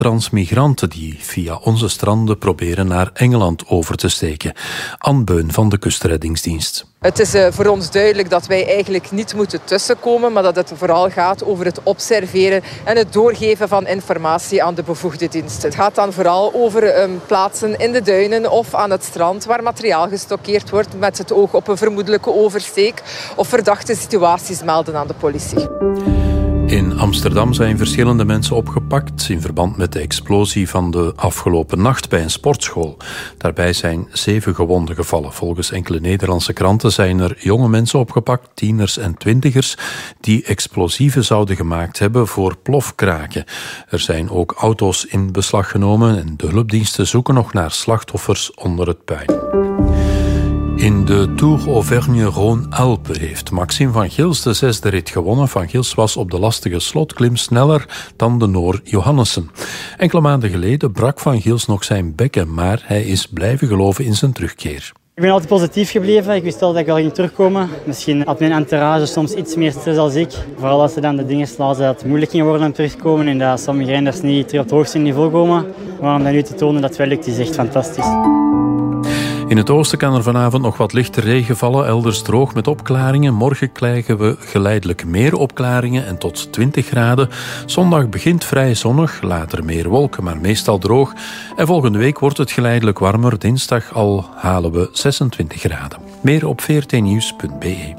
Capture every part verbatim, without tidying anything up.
transmigranten die via onze stranden proberen naar Engeland over te steken. Anne Beun van de Kustreddingsdienst. Het is uh, voor ons duidelijk dat wij eigenlijk niet moeten tussenkomen, maar dat het vooral gaat over het observeren en het doorgeven van informatie aan de bevoegde dienst. Het gaat dan vooral over um, plaatsen in de duinen of aan het strand waar materiaal gestockeerd wordt met het oog op een vermoedelijke oversteek of verdachte situaties melden aan de politie. In Amsterdam zijn verschillende mensen opgepakt in verband met de explosie van de afgelopen nacht bij een sportschool. Daarbij zijn zeven gewonden gevallen. Volgens enkele Nederlandse kranten zijn er jonge mensen opgepakt, tieners en twintigers, die explosieven zouden gemaakt hebben voor plofkraken. Er zijn ook auto's in beslag genomen en de hulpdiensten zoeken nog naar slachtoffers onder het puin. In de Tour Auvergne-Rhône-Alpes heeft Maxime van Gils de zesde rit gewonnen. Van Gils was op de lastige slotklim sneller dan de Noor Johannessen. Enkele maanden geleden brak Van Gils nog zijn bekken, maar hij is blijven geloven in zijn terugkeer. Ik ben altijd positief gebleven. Ik wist al dat ik wel ging terugkomen. Misschien had mijn entourage soms iets meer stress als ik. Vooral als ze dan de dingen lazen dat het moeilijk ging worden om terug te komen en dat sommige renners niet terug op het hoogste niveau komen. Maar om dat nu te tonen dat het wel lukt, is echt fantastisch. In het oosten kan er vanavond nog wat lichte regen vallen, elders droog met opklaringen. Morgen krijgen we geleidelijk meer opklaringen en tot twintig graden. Zondag begint vrij zonnig, later meer wolken, maar meestal droog. En volgende week wordt het geleidelijk warmer. Dinsdag al halen we zesentwintig graden. Meer op v r t nieuws punt b e.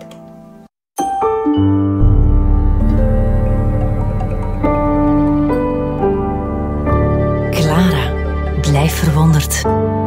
Clara, blijf verwonderd.